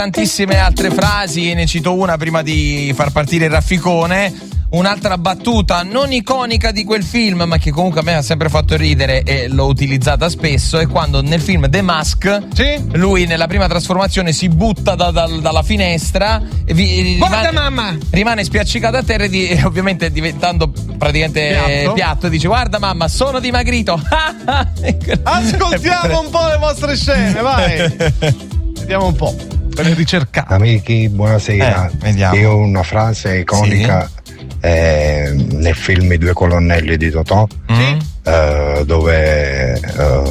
Tantissime altre frasi, ne cito una prima di far partire il rafficone. Un'altra battuta non iconica di quel film, ma che comunque a me ha sempre fatto ridere e l'ho utilizzata spesso, è quando nel film The Mask, sì, lui nella prima trasformazione si butta dalla finestra e rimane spiaccicato a terra e ovviamente diventando praticamente piatto dice: guarda mamma, sono dimagrito. Ascoltiamo un po' le vostre scene, vai. Vediamo un po', per le ricercate. Amici, buonasera. Io ho una frase iconica, sì, nel film I due colonnelli di Totò, dove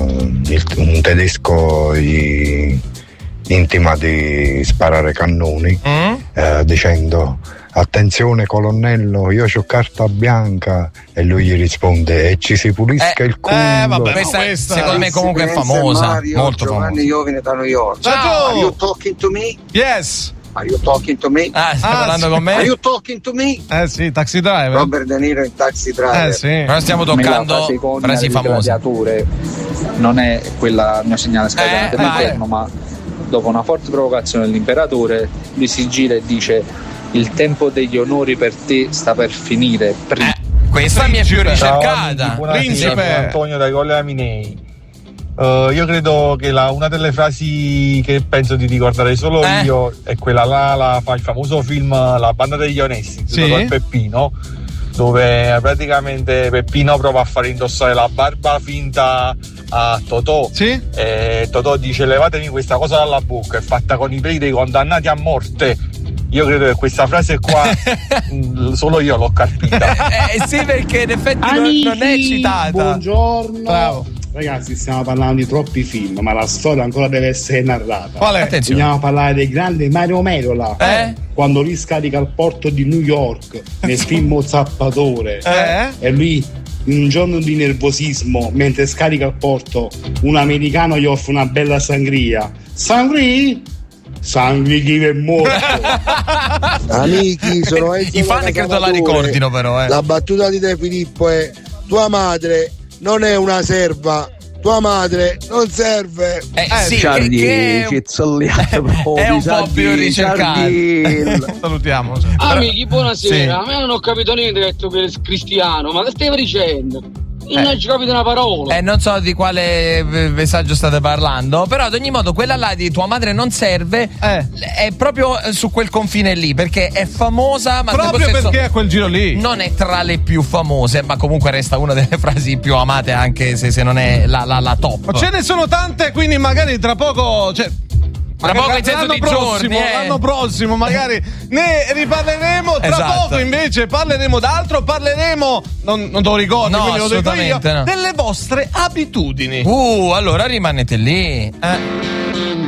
un tedesco gli intima di sparare cannoni, dicendo: attenzione colonnello, io c'ho carta bianca, e lui gli risponde: e ci si pulisca il culo. Vabbè, questa secondo me comunque è famosa, Mario, molto Giovanni famosa. Iovine da New York. Ciao. Are you talking to me? Yes. Are you talking to me? Stai parlando con me? Are you talking to me? Sì, Taxi Driver. Robert De Niro in Taxi Driver. Sì. Però stiamo toccando frasi famose. Non è quella mio segnale scatenante all'interno, ma dopo una forte provocazione dell'imperatore lui si gira e dice: il tempo degli onori per te sta per finire. Questa mi è più ricercata. Principe Antonio da Colle Aminei. Io credo che una delle frasi che penso di ricordare solo io è quella là, fa il famoso film La banda degli onesti, con Peppino, dove praticamente Peppino prova a fare indossare la barba finta a Totò, e Totò dice: levatemi questa cosa dalla bocca, è fatta con i peli dei condannati a morte. Io credo che questa frase qua solo io l'ho carpita. Sì, perché in effetti non è citata. Buongiorno. Bravo. Ragazzi, stiamo parlando di troppi film, ma la storia ancora deve essere narrata. Qual è? Vogliamo parlare del grande Mario Merola, quando lui scarica il porto di New York nel film Zappatore, e lui in un giorno di nervosismo, mentre scarica il porto, un americano gli offre una bella sangria. Sangri chi è morto. Amici, sono Enzo. I fan credo la ricordino, però La battuta di De Filippo è: tua madre non è una serva, tua madre non serve. Sì, che è un po' più ricercato. Salutiamo. Amici, buonasera. A me non ho capito niente che tu sei cristiano, ma che stai dicendo? Non ho capito una parola. Non so di quale messaggio state parlando, però ad ogni modo quella là di tua madre non serve è proprio su quel confine lì, perché è famosa, ma proprio perché è quel giro lì. Non è tra le più famose, ma comunque resta una delle frasi più amate, anche se non è la top. Ma ce ne sono tante, quindi magari tra poco, tra poco in senso di giorni, l'anno prossimo magari ne riparleremo. Tra poco invece parleremo d'altro, non te lo ricordo, quindi lo dico io, delle vostre abitudini. Allora rimanete lì.